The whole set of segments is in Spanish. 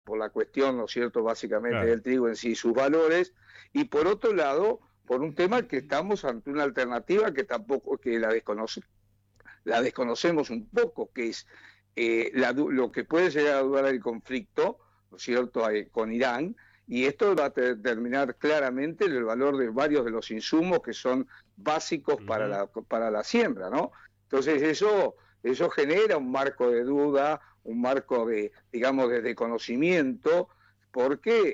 por la cuestión, ¿no es cierto?, básicamente Claro. del trigo en sí, sus valores, y por otro lado, por un tema que estamos ante una alternativa que tampoco, que la desconocemos un poco, que es lo que puede llegar a durar el conflicto, ¿no es cierto?, con Irán, y esto va a determinar claramente el valor de varios de los insumos que son básicos Ujú. para la siembra, ¿no? Entonces eso genera un marco de duda, un marco de, digamos, de desconocimiento, porque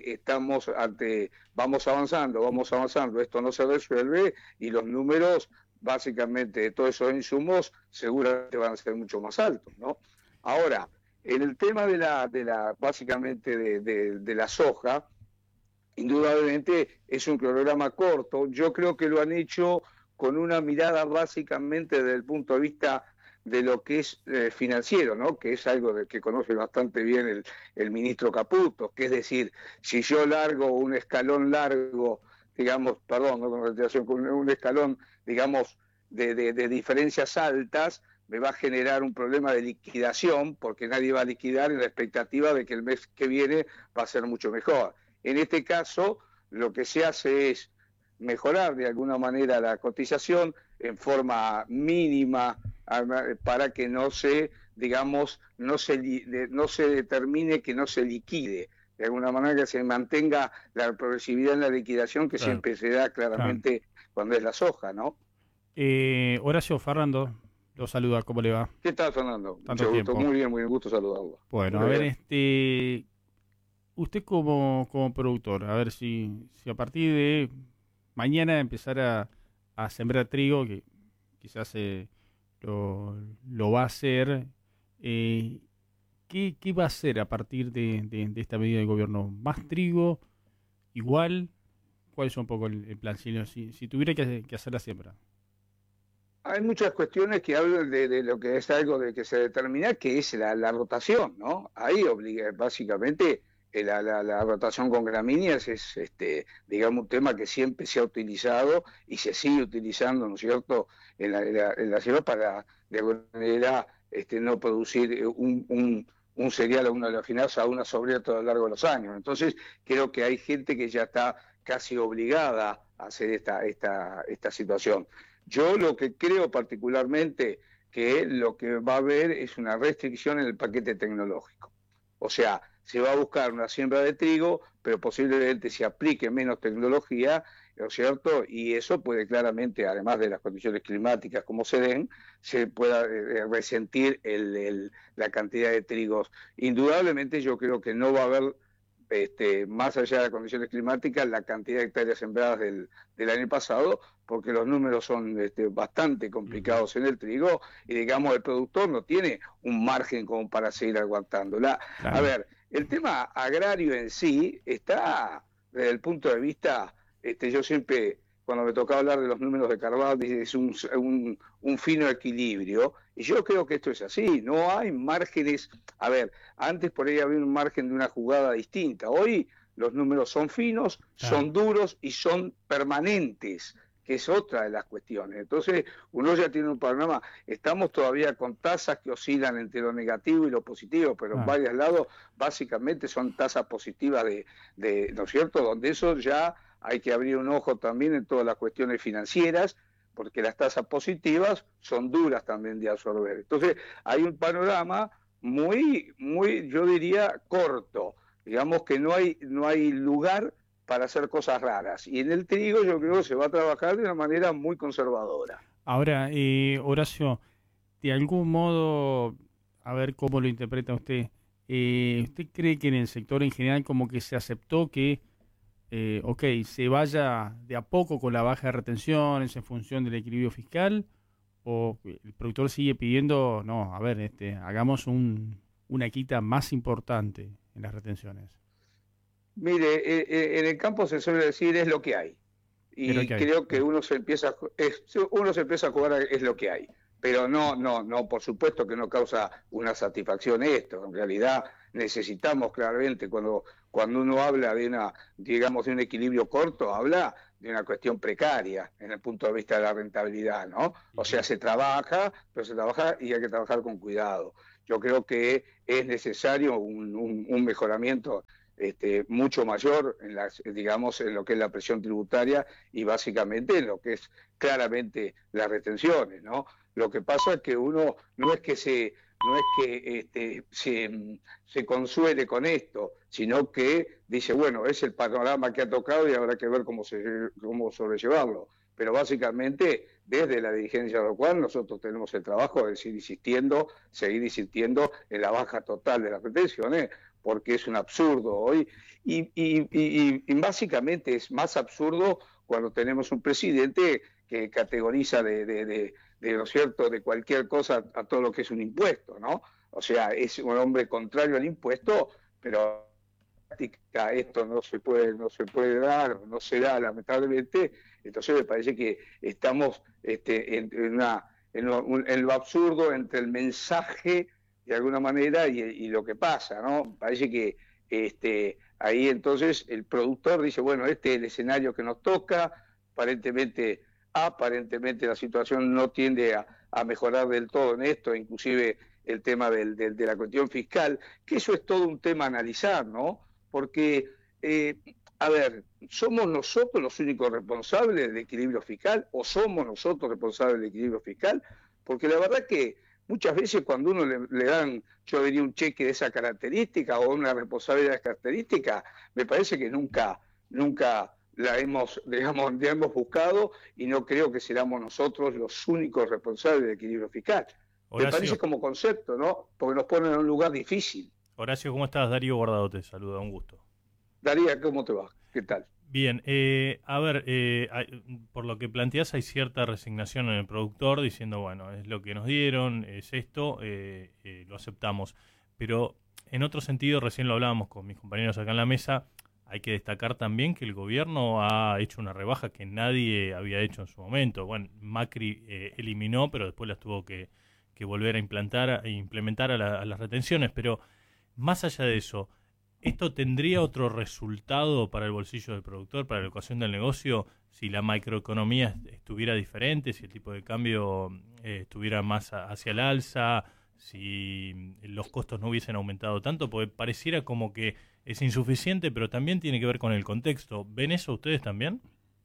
vamos avanzando, esto no se resuelve y los números básicamente de todos esos insumos seguramente van a ser mucho más altos, ¿no? Ahora, en el tema básicamente de la soja, indudablemente es un programa corto. Yo creo que lo han hecho con una mirada básicamente desde el punto de vista de lo que es financiero, ¿no? Que es algo que conoce bastante bien el ministro Caputo, que es decir, si yo largo un escalón largo, digamos, perdón, no con relación, con un escalón, digamos, de diferencias altas, me va a generar un problema de liquidación, porque nadie va a liquidar en la expectativa de que el mes que viene va a ser mucho mejor. En este caso, lo que se hace es mejorar de alguna manera la cotización en forma mínima para que no se, digamos, no se determine que no se liquide. De alguna manera que se mantenga la progresividad en la liquidación que Claro, siempre se da claro. claramente cuando es la soja, ¿no? Horacio Fernando, lo saluda, ¿cómo le va? ¿Qué tal, Fernando? Tanto Mucho gusto, tiempo. muy bien, gusto saludarlo. Bueno, a Muy ver, bien. usted como productor, a ver si a partir de mañana empezara a sembrar trigo, que quizás lo va a hacer, eh, ¿qué va a hacer a partir de esta medida del gobierno? ¿Más trigo? ¿Igual? ¿Cuál es un poco el plan? Si tuviera que hacer la siembra. Hay muchas cuestiones que hablan de lo que es algo de que se determina, que es la rotación, ¿no? Ahí obliga, básicamente, la rotación con gramíneas es, digamos, un tema que siempre se ha utilizado y se sigue utilizando, ¿no es cierto?, en la ciudad para, de alguna manera, no producir un cereal o una oleaginosa a una sobrera a lo largo de los años. Entonces, creo que hay gente que ya está casi obligada a hacer esta situación. Yo lo que creo particularmente que lo que va a haber es una restricción en el paquete tecnológico. O sea, se va a buscar una siembra de trigo, pero posiblemente se aplique menos tecnología, ¿no es cierto? Y eso puede claramente, además de las condiciones climáticas como se den, se pueda resentir la cantidad de trigos. Indudablemente yo creo que no va a haber más allá de las condiciones climáticas, la cantidad de hectáreas sembradas del año pasado, porque los números son bastante Ujú. complicados en el trigo y digamos el productor no tiene un margen como para seguir aguantando. A Claro. ver, el tema agrario en sí está desde el punto de vista, yo siempre cuando me toca hablar de los números de Carvalho, es un fino equilibrio, y yo creo que esto es así, no hay márgenes, a ver, antes por ahí había un margen de una jugada distinta. Hoy los números son finos, Claro. son duros y son permanentes, que es otra de las cuestiones. Entonces, uno ya tiene un panorama. Estamos todavía con tasas que oscilan entre lo negativo y lo positivo, pero en Ah, varios lados básicamente son tasas positivas ¿no es cierto? Donde eso ya hay que abrir un ojo también en todas las cuestiones financieras, porque las tasas positivas son duras también de absorber. Entonces, hay un panorama yo diría, corto. Digamos que no hay lugar para hacer cosas raras. Y en el trigo yo creo que se va a trabajar de una manera muy conservadora. ahora, Horacio, de algún modo, a ver cómo lo interpreta usted. ¿Usted cree que en el sector en general como que se aceptó que, ok, se vaya de a poco con la baja de retenciones en función del equilibrio fiscal? ¿O el productor sigue pidiendo, no, a ver, hagamos una quita más importante en las retenciones? Mire, en el campo se suele decir es lo que hay. Es lo Y que hay. creo que Ah, uno se empieza a jugar es lo que hay. Pero no, por supuesto que no causa una satisfacción esto. En realidad necesitamos claramente, cuando uno habla digamos, de un equilibrio corto, habla de una cuestión precaria en el punto de vista de la rentabilidad, ¿no? O sea, ujú. se trabaja, pero se trabaja y hay que trabajar con cuidado. yo creo que es necesario un mejoramiento mucho mayor en digamos, en lo que es la presión tributaria y básicamente en lo que es claramente las retenciones, ¿no? Lo que pasa es que uno no es que se consuele con esto, sino que dice, bueno, es el panorama que ha tocado y habrá que ver cómo sobrellevarlo. Pero básicamente, desde la dirigencia local, nosotros tenemos el trabajo de seguir insistiendo en la baja total de las retenciones, porque es un absurdo hoy. Y básicamente es más absurdo cuando tenemos un presidente que categoriza ¿no es cierto?, de cualquier cosa a todo lo que es un impuesto, ¿no? O sea, es un hombre contrario al impuesto, pero esto no se puede dar, no se da lamentablemente. Entonces me parece que estamos en lo absurdo entre el mensaje de alguna manera y lo que pasa, ¿no? Parece que ahí entonces el productor dice, bueno, este es el escenario que nos toca, aparentemente la situación no tiende a mejorar del todo en esto, inclusive el tema de la cuestión fiscal, que eso es todo un tema a analizar, ¿no? Porque, a ver, ¿somos nosotros los únicos responsables del equilibrio fiscal o somos nosotros responsables del equilibrio fiscal? Porque la verdad que muchas veces cuando uno le dan, yo diría, un cheque de esa característica o una responsabilidad de esa característica, me parece que nunca la hemos buscado y no creo que seamos nosotros los únicos responsables del equilibrio fiscal. Horacio. Me parece como concepto, ¿no? Porque nos ponen en un lugar difícil. Horacio, ¿cómo estás? Darío Guardado te saluda, un gusto. Darío, ¿cómo te va? ¿Qué tal? Bien, a ver, por lo que planteás hay cierta resignación en el productor diciendo, bueno, es lo que nos dieron, es esto, lo aceptamos. Pero en otro sentido, recién lo hablábamos con mis compañeros acá en la mesa, hay que destacar también que el gobierno ha hecho una rebaja que nadie había hecho en su momento. Bueno, Macri eliminó, pero después las tuvo que volver a implementar a las retenciones. Pero más allá de eso, ¿esto tendría otro resultado para el bolsillo del productor, para la ecuación del negocio, si la macroeconomía estuviera diferente, si el tipo de cambio estuviera más hacia el alza, si los costos no hubiesen aumentado tanto? Porque pareciera como que es insuficiente, pero también tiene que ver con el contexto. ¿Ven eso ustedes también?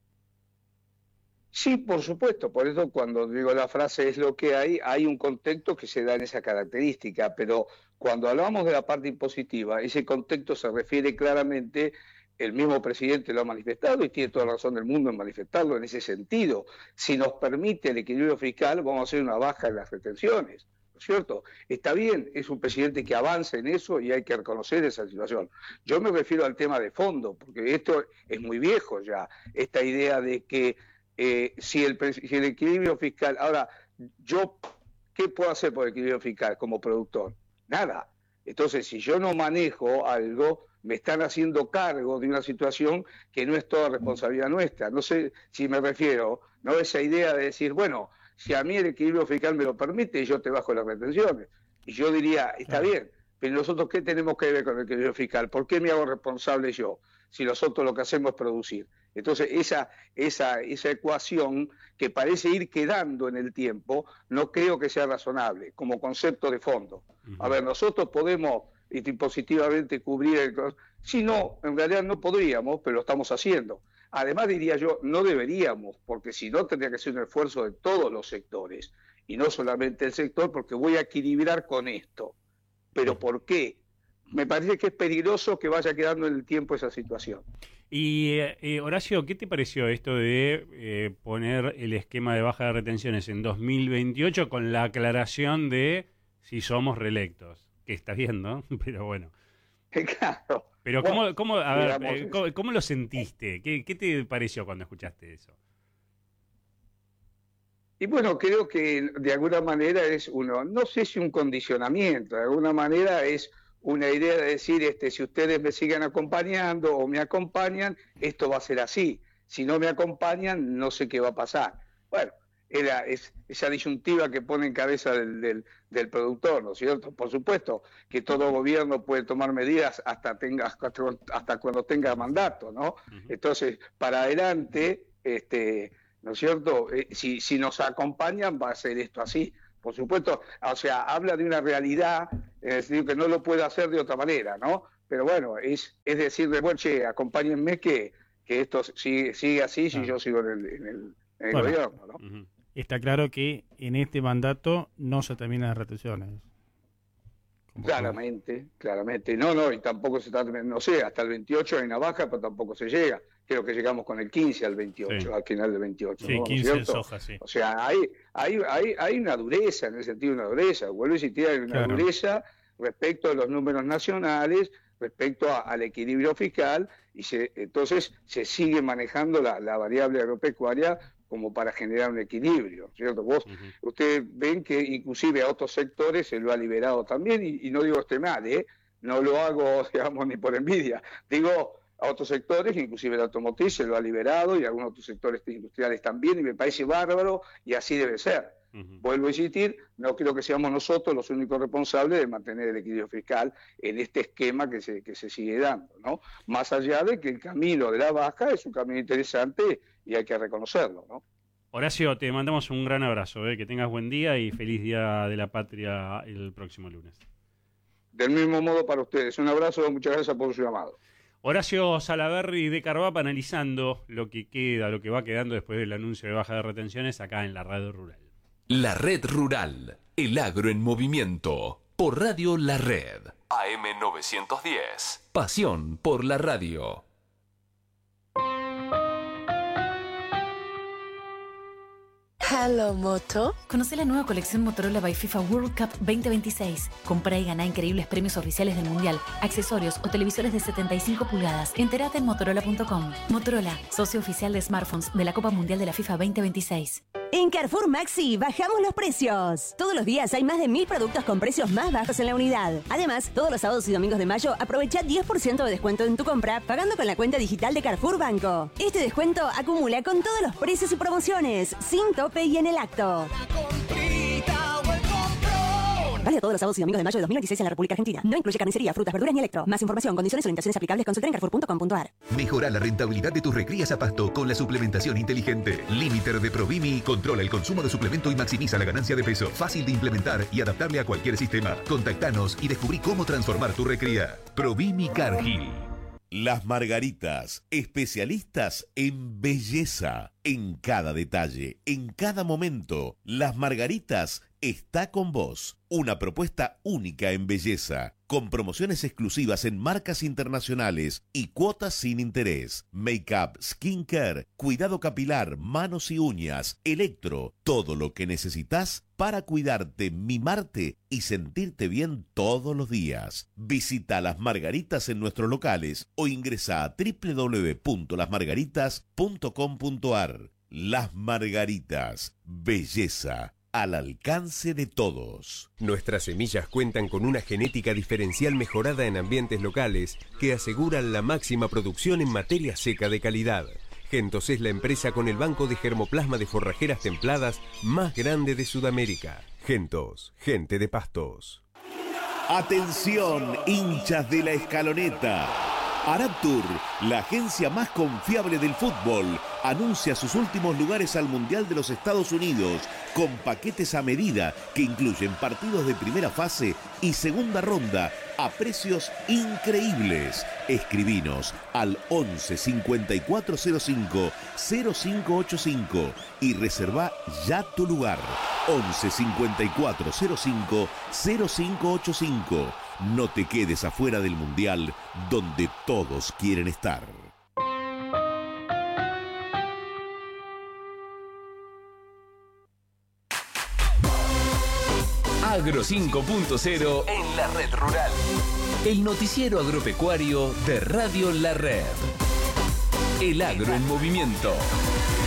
Sí, por supuesto. Por eso cuando digo la frase es lo que hay un contexto que se da en esa característica, pero cuando hablamos de la parte impositiva, ese contexto se refiere claramente, el mismo presidente lo ha manifestado y tiene toda la razón del mundo en manifestarlo en ese sentido. Si nos permite el equilibrio fiscal, vamos a hacer una baja en las retenciones. ¿No es cierto? Está bien, es un presidente que avanza en eso y hay que reconocer esa situación. Yo me refiero al tema de fondo, porque esto es muy viejo ya, esta idea de que si el equilibrio fiscal... Ahora, ¿qué puedo hacer por el equilibrio fiscal como productor? Nada. Entonces, si yo no manejo algo, me están haciendo cargo de una situación que no es toda responsabilidad nuestra. No sé si me refiero, ¿no? Esa idea de decir, bueno, si a mí el equilibrio fiscal me lo permite, yo te bajo las retenciones. Y yo diría, está bien, pero nosotros ¿qué tenemos que ver con el equilibrio fiscal? ¿Por qué me hago responsable yo? Si nosotros lo que hacemos es producir. Entonces, esa ecuación que parece ir quedando en el tiempo, no creo que sea razonable como concepto de fondo. A ver, nosotros podemos impositivamente cubrir si no, en realidad no podríamos, pero lo estamos haciendo. Además, diría yo, no deberíamos, porque si no tendría que ser un esfuerzo de todos los sectores, y no solamente el sector, porque voy a equilibrar con esto. ¿Pero por qué? Me parece que es peligroso que vaya quedando en el tiempo esa situación. Y Horacio, ¿qué te pareció esto de poner el esquema de baja de retenciones en 2028 con la aclaración de si somos reelectos? Que está bien, ¿no? Pero bueno. Claro. Pero ¿cómo lo sentiste? ¿Qué te pareció cuando escuchaste eso? Y bueno, creo que de alguna manera es no sé si un condicionamiento, de alguna manera es una idea de decir, si ustedes me siguen acompañando o me acompañan, esto va a ser así. Si no me acompañan, no sé qué va a pasar. Bueno, es esa disyuntiva que pone en cabeza del productor, ¿no es cierto? Por supuesto que todo gobierno puede tomar medidas hasta cuando tenga mandato, ¿no? Entonces, para adelante, ¿no es cierto? Si nos acompañan, va a ser esto así. por supuesto, o sea, habla de una realidad, es decir, que no lo puede hacer de otra manera, ¿no? Pero bueno, es decirle, bueno, che, acompáñenme que esto sigue así si yo sigo en el gobierno, ¿no? Uh-huh. Está claro que en este mandato no se terminan las retenciones. Claramente. No, y tampoco se está, no sé, hasta el 28 hay una baja, pero tampoco se llega. Creo que llegamos con el 15 al 28, sí. Al final del 28. Sí, ¿no? 15 en soja, sí. O sea, hay una dureza, en el sentido de una dureza. Vuelvo a insistir, hay una dureza respecto a los números nacionales, respecto al equilibrio fiscal, y entonces se sigue manejando la variable agropecuaria como para generar un equilibrio, ¿cierto? Ustedes ven que inclusive a otros sectores se lo ha liberado también, y no digo esté mal, no lo hago, digamos, ni por envidia, digo a otros sectores, inclusive el automotriz se lo ha liberado, y algunos otros sectores industriales también, y me parece bárbaro, y así debe ser. Vuelvo a insistir, no creo que seamos nosotros los únicos responsables de mantener el equilibrio fiscal en este esquema que se sigue dando, ¿no? Más allá de que el camino de la baja es un camino interesante y hay que reconocerlo, ¿no? Horacio, te mandamos un gran abrazo, que tengas buen día y feliz Día de la Patria el próximo lunes. Del mismo modo para ustedes, un abrazo, muchas gracias por su llamado. Horacio Salaverry de Carvapa analizando lo que va quedando después del anuncio de baja de retenciones acá en la Radio Rural. La Red Rural, el agro en movimiento, por Radio La Red. AM 910. Pasión por la radio. Hello, Moto. Conoce la nueva colección Motorola by FIFA World Cup 2026. Compra y gana increíbles premios oficiales del Mundial, accesorios o televisores de 75 pulgadas. Entérate en Motorola.com. Motorola, socio oficial de smartphones de la Copa Mundial de la FIFA 2026. En Carrefour Maxi bajamos los precios. Todos los días hay más de 1000 productos con precios más bajos en la unidad. Además, todos los sábados y domingos de mayo aprovecha 10% de descuento en tu compra pagando con la cuenta digital de Carrefour Banco. Este descuento acumula con todos los precios y promociones, sin tope y en el acto. Vale todos los sábados y domingos de mayo de 2026 en la República Argentina. No incluye carnicería, frutas, verduras ni electro. Más información, condiciones y orientaciones aplicables, consulta en carrefour.com.ar. Mejora la rentabilidad de tus recrías a pasto con la suplementación inteligente. Limiter de Provimi controla el consumo de suplemento y maximiza la ganancia de peso. Fácil de implementar y adaptable a cualquier sistema. Contactanos y descubrí cómo transformar tu recría. Provimi Cargill. Las Margaritas, especialistas en belleza. En cada detalle, en cada momento, Las Margaritas está con vos. Una propuesta única en belleza, con promociones exclusivas en marcas internacionales y cuotas sin interés. Make-up, skincare, cuidado capilar, manos y uñas, electro, todo lo que necesitas para cuidarte, mimarte y sentirte bien todos los días. Visita Las Margaritas en nuestros locales o ingresa a www.lasmargaritas.com.ar. Las Margaritas, belleza al alcance de todos. Nuestras semillas cuentan con una genética diferencial mejorada en ambientes locales que aseguran la máxima producción en materia seca de calidad. Gentos es la empresa con el banco de germoplasma de forrajeras templadas más grande de Sudamérica. Gentos, gente de pastos. Atención, hinchas de la Escaloneta. Araptur, la agencia más confiable del fútbol, anuncia sus últimos lugares al Mundial de los Estados Unidos con paquetes a medida que incluyen partidos de primera fase y segunda ronda a precios increíbles. Escribinos al 11 5405 0585 y reserva ya tu lugar. 11 5405 0585. No te quedes afuera del Mundial, donde todos quieren estar. Agro 5.0 en la Red Rural. El noticiero agropecuario de Radio La Red. El agro en movimiento.